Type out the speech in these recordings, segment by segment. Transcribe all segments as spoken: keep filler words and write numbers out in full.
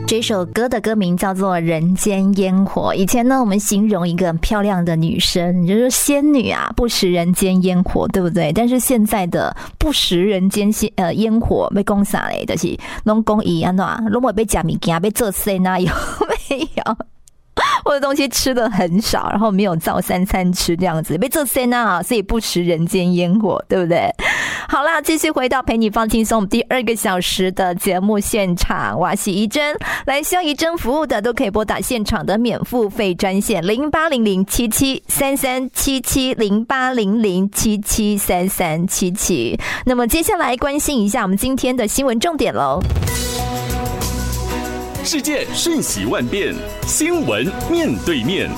这首歌的歌名叫做《人间烟火》。以前呢，我们形容一个很漂亮的女生，你就说仙女啊，不食人间烟火，对不对？但是现在的不食人间呃烟火，被讲啥嘞？就是拢讲伊安怎，拢会被吃物件，被做生啊，有没有？我的东西吃的很少，然后没有照三餐吃这样子，被这些呢，所以不食人间烟火，对不对？好啦，继续回到陪你放轻松，我们第二个小时的节目现场，我是怡珍，来需要怡珍服务的都可以拨打现场的免付费专线零八零零七七三三七七零八零零七七三三七七。那么接下来关心一下我们今天的新闻重点喽。 世界瞬息万变，新闻面对面。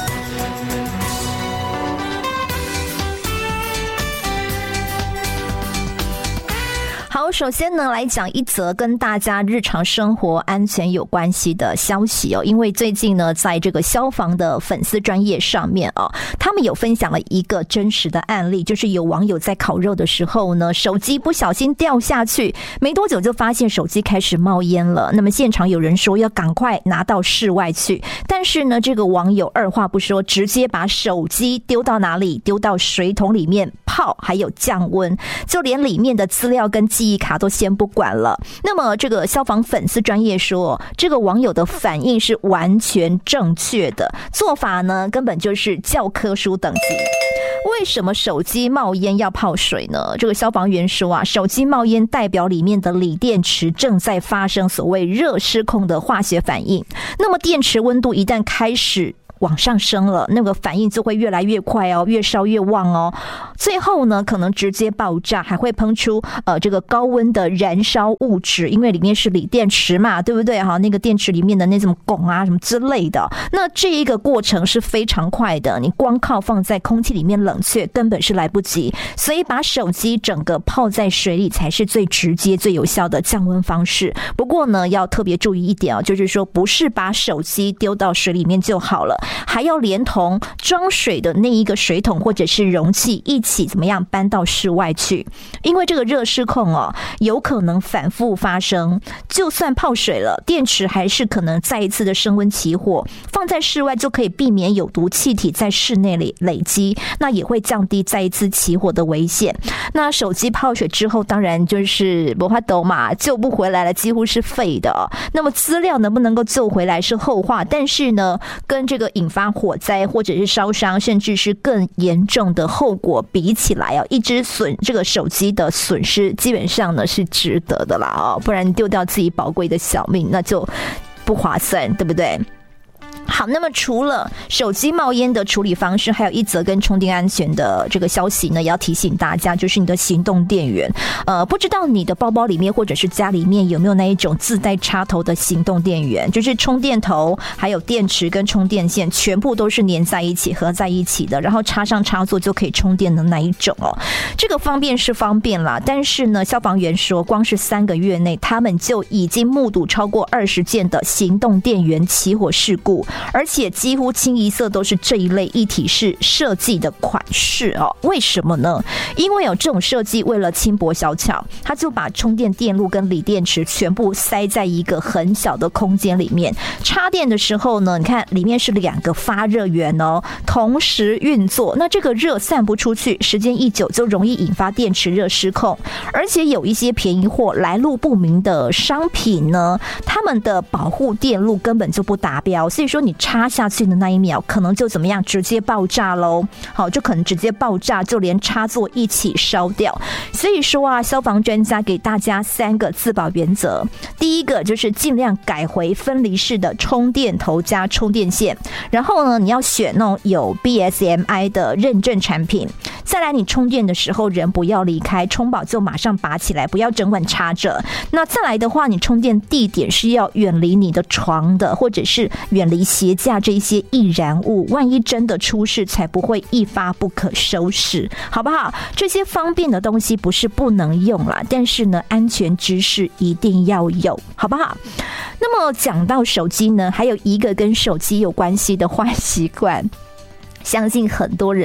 好，首先呢，来讲一则跟大家日常生活安全有关系的消息哦。因为最近呢，在这个消防的粉丝专页上面哦，他们有分享了一个真实的案例，就是有网友在烤肉的时候呢，手机不小心掉下去，没多久就发现手机开始冒烟了。那么现场有人说要赶快拿到室外去，但是呢，这个网友二话不说，直接把手机丢到哪里？丢到水桶里面泡，还有降温，就连里面的资料跟记忆卡都先不管了。那么这个消防粉丝专业说，这个网友的反应是完全正确的，做法呢根本就是教科书等级。为什么手机冒烟要泡水呢？这个消防员说啊，手机冒烟代表里面的锂电池正在发生所谓热失控的化学反应，那么电池温度一旦开始往上升了，那个反应就会越来越快哦，越烧越旺哦，最后呢可能直接爆炸，还会喷出呃这个高温的燃烧物质，因为里面是锂电池嘛，对不对哈？那个电池里面的那种汞啊什么之类的，那这一个过程是非常快的，你光靠放在空气里面冷却根本是来不及，所以把手机整个泡在水里才是最直接最有效的降温方式。不过呢，要特别注意一点啊，就是说不是把手机丢到水里面就好了，还要连同装水的那一个水桶或者是容器一起怎么样搬到室外去，因为这个热失控哦，有可能反复发生，就算泡水了，电池还是可能再一次的升温起火，放在室外就可以避免有毒气体在室内里累积，那也会降低再一次起火的危险。那手机泡水之后当然就是没办法嘛，救不回来了，几乎是废的哦。那么资料能不能够救回来是后话，但是呢跟这个引发火灾或者是烧伤甚至是更严重的后果比起来啊，一只损这个手机的损失基本上呢是值得的啦哦，不然丢掉自己宝贵的小命那就不划算，对不对？好，那么除了手机冒烟的处理方式，还有一则跟充电安全的这个消息呢，也要提醒大家，就是你的行动电源。呃，不知道你的包包里面或者是家里面有没有那一种自带插头的行动电源，就是充电头还有电池跟充电线全部都是连在一起合在一起的，然后插上插座就可以充电的那一种哦。这个方便是方便啦，但是呢，消防员说，光是三个月内，他们就已经目睹超过二十件的行动电源起火事故。而且几乎清一色都是这一类一体式设计的款式哦。为什么呢？因为有这种设计，为了轻薄小巧，他就把充电电路跟锂电池全部塞在一个很小的空间里面。插电的时候呢，你看里面是两个发热源哦，同时运作，那这个热散不出去，时间一久就容易引发电池热失控。而且有一些便宜货、来路不明的商品呢，他们的保护电路根本就不达标，所以说你插下去的那一秒可能就怎么样直接爆炸咯，好，就可能直接爆炸，就连插座一起烧掉。所以说啊，消防专家给大家三个自保原则。第一个就是尽量改回分离式的充电头加充电线，然后呢你要选那种有 B S M I 的认证产品。再来你充电的时候人不要离开，充饱就马上拔起来，不要整晚插着。那再来的话，你充电地点是要远离你的床的，或者是远离鞋架这些易燃物，万一真的出事才不会一发不可收拾，好不好？这些方便的东西不是不能用啦，但是呢安全知识一定要有，好不好？那么讲到手机呢，还有一个跟手机有关系的坏习惯，相信很多人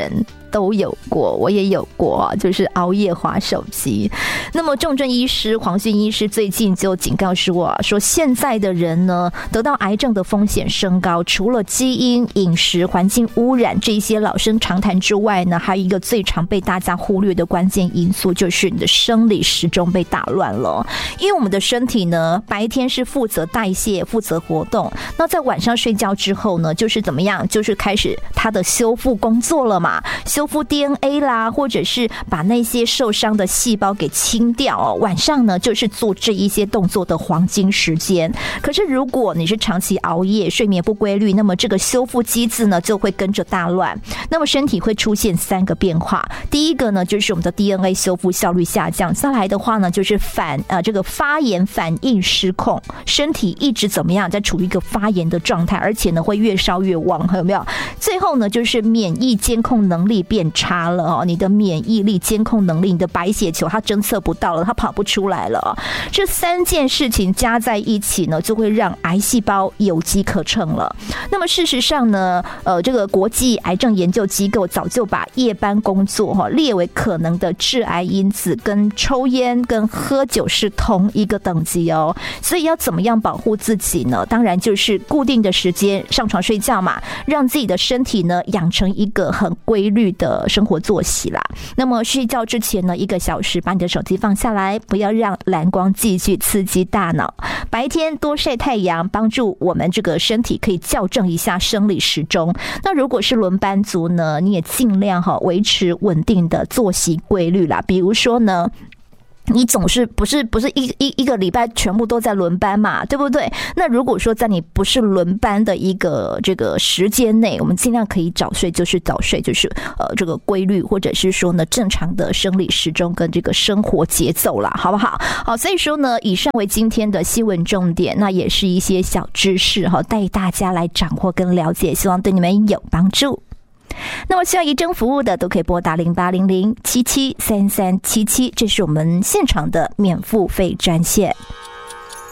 都有过，我也有过，就是熬夜滑手机。那么重症医师黄训医师最近就警告说，说现在的人呢，得到癌症的风险升高，除了基因、饮食、环境污染这些老生常谈之外呢，还有一个最常被大家忽略的关键因素，就是你的生理时钟被打乱了。因为我们的身体呢，白天是负责代谢、负责活动，那在晚上睡觉之后呢，就是怎么样，就是开始它的修复工作了嘛，修复 D N A 啦，或者是把那些受伤的细胞给清掉哦。晚上呢，就是做这一些动作的黄金时间。可是如果你是长期熬夜、睡眠不规律，那么这个修复机制呢就会跟着大乱。那么身体会出现三个变化，第一个呢就是我们的 D N A 修复效率下降，再来的话呢就是反呃这个发炎反应失控，身体一直怎么样，在处于一个发炎的状态，而且呢会越烧越旺，有没有？最后呢就是免疫监控能力变差了哦，你的免疫力监控能力，你的白血球它侦测不到了，它跑不出来了哦。这三件事情加在一起呢，就会让癌细胞有机可乘了。那么事实上呢，呃，这个国际癌症研究机构早就把夜班工作哈、哦、列为可能的致癌因子，跟抽烟跟喝酒是同一个等级哦。所以要怎么样保护自己呢？当然就是固定的时间上床睡觉嘛，让自己的身体呢养成一个很规律的生活作息啦。那么睡觉之前呢，一个小时把你的手机放下来，不要让蓝光继续刺激大脑。白天多晒太阳，帮助我们这个身体可以校正一下生理时钟。那如果是轮班族呢，你也尽量哈维持稳定的作息规律啦。比如说呢，你总是不是不是一一一个礼拜全部都在轮班嘛，对不对？那如果说在你不是轮班的一个这个时间内，我们尽量可以早睡就是早睡，就是呃这个规律，或者是说呢正常的生理时钟跟这个生活节奏啦，好不好？好，所以说呢，以上为今天的新闻重点，那也是一些小知识哈，带大家来掌握跟了解，希望对你们有帮助。那么需要移诊服务的都可以拨打零八零零七七三三七七，这是我们现场的免付费专线。